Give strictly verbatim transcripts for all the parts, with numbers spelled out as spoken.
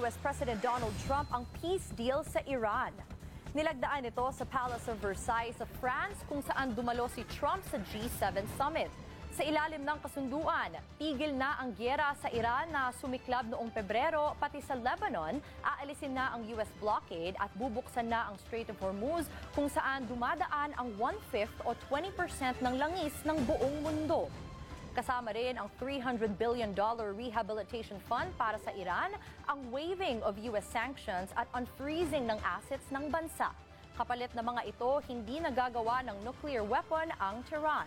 U S President Donald Trump ang peace deal sa Iran. Nilagdaan ito sa Palace of Versailles sa France kung saan dumalo si Trump sa G seven Summit. Sa ilalim ng kasunduan, tigil na ang gyera sa Iran na sumiklab noong Pebrero, pati sa Lebanon, aalisin na ang U S blockade at bubuksan na ang Strait of Hormuz kung saan dumadaan ang one-fifth o twenty percent ng langis ng buong mundo. Kasama rin ang three hundred billion dollars rehabilitation fund para sa Iran, ang waiving of U S sanctions at unfreezing ng assets ng bansa. Kapalit na mga ito, hindi nagagawa ng nuclear weapon ang Tehran.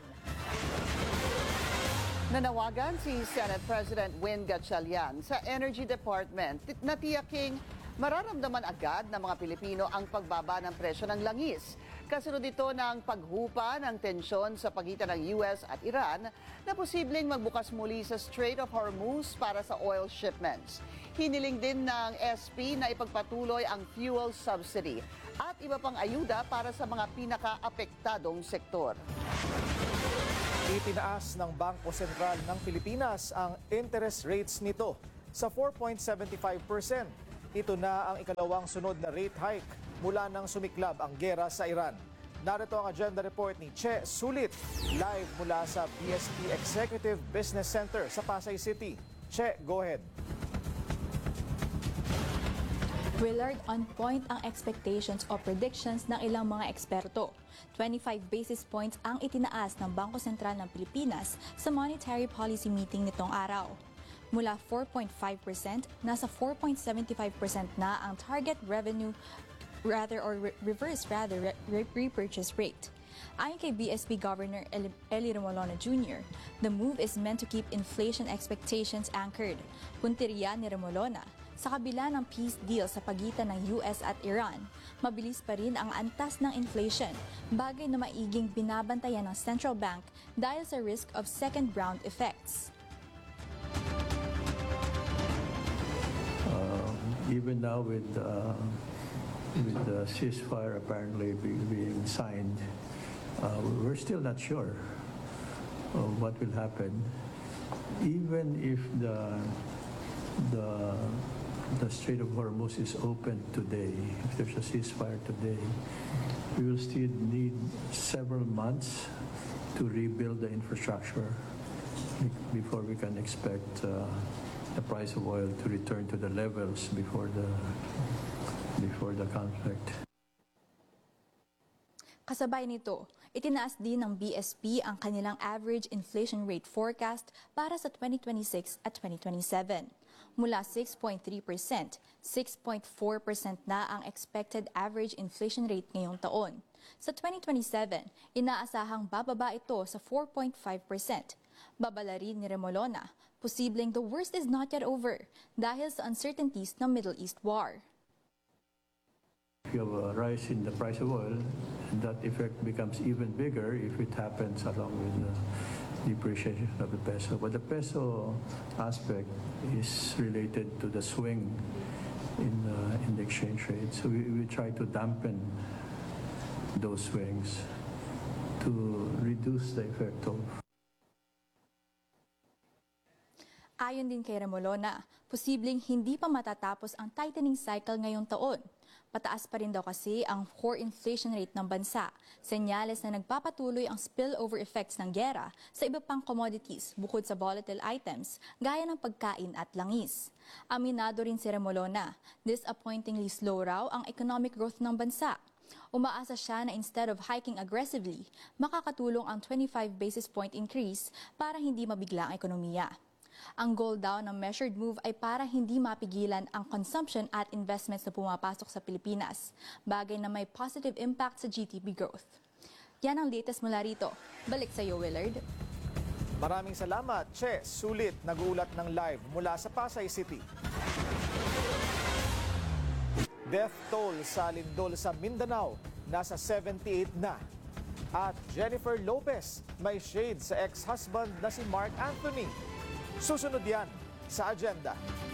Nanawagan si Senate President Win Gatchalian sa Energy Department na tiyaking mararamdaman agad ng mga Pilipino ang pagbaba ng presyo ng langis. Kasunod ito ng paghupa ng tensyon sa pagitan ng U S at Iran na posibleng magbukas muli sa Strait of Hormuz para sa oil shipments. Hiniling din ng S P na ipagpatuloy ang fuel subsidy at iba pang ayuda para sa mga pinaka-apektadong sektor. Itinaas ng Bangko Sentral ng Pilipinas ang interest rates nito sa four point seven five percent. Ito na ang ikalawang sunod na rate hike mula nang sumiklab ang giyera sa Iran. Narito ang agenda report ni Che Sulit, live mula sa B S P Executive Business Center sa Pasay City. Che, go ahead. Willard, on point ang expectations o predictions ng ilang mga eksperto. twenty-five basis points ang itinaas ng Bangko Sentral ng Pilipinas sa monetary policy meeting nitong araw. Mula four point five percent, nasa four point seven five percent na ang target revenue rather or re- reverse rather re- repurchase rate. Ayon kay B S P Governor Eli, Eli Remolona Junior, the move is meant to keep inflation expectations anchored. Punteriya ni Remolona, sa kabila ng peace deal sa pagitan ng U S at Iran, mabilis pa rin ang antas ng inflation, bagay na maiging binabantayan ng central bank dahil sa risk of second round effects. Uh, even now with, uh, with the ceasefire apparently be, being signed, uh, we're still not sure of what will happen. Even if the the the Strait of Hormuz is open today, if there's a ceasefire today, we will still need several months to rebuild the infrastructure before we can expect uh, the price of oil to return to the levels before the before the conflict. Kasabay nito, itinaas din ng B S P ang kanilang average inflation rate forecast para sa twenty twenty-six at twenty twenty-seven. Mula six point three percent, six point four percent na ang expected average inflation rate ngayong taon. Sa twenty twenty-seven, inaasahang bababa ito sa four point five percent. Babala rin ni Remolona, posibleng the worst is not yet over dahil sa uncertainties ng Middle East war. If you have a rise in the price of oil, that effect becomes even bigger if it happens along with the depreciation of the peso. But the peso aspect is related to the swing in, uh, in the exchange rate. So we, we try to dampen those swings to reduce the effect of. Ayon din kay Remolona, posibleng hindi pa matatapos ang tightening cycle ngayong taon. Pataas pa rin daw kasi ang core inflation rate ng bansa, senyales na nagpapatuloy ang spillover effects ng giyera sa iba pang commodities bukod sa volatile items gaya ng pagkain at langis. Aminado rin si Remolona, disappointingly slow raw ang economic growth ng bansa. Umaasa siya na instead of hiking aggressively, makakatulong ang twenty-five basis point increase para hindi mabigla ang ekonomiya. Ang goal daw ng measured move ay para hindi mapigilan ang consumption at investments na pumapasok sa Pilipinas, bagay na may positive impact sa G D P growth. Yan ang latest mula rito. Balik sa iyo, Willard. Maraming salamat, Che Sulit, nag-uulat ng live mula sa Pasay City. Death toll sa lindol sa Mindanao, nasa seventy-eight na. At Jennifer Lopez, may shade sa ex-husband na si Mark Anthony. Susunod yan sa agenda.